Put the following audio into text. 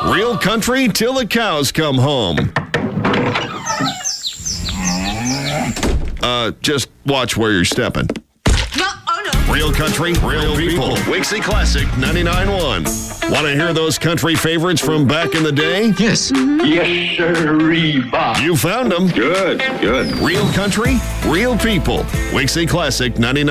Real country till the cows come home. Just watch where you're stepping. No. Real country, real people. Wixie Classic 99.1. Want to hear those country favorites from back in the day? Yes. Yes, sir, Bob. You found them. Good. Real country, real people. Wixie Classic 99.1.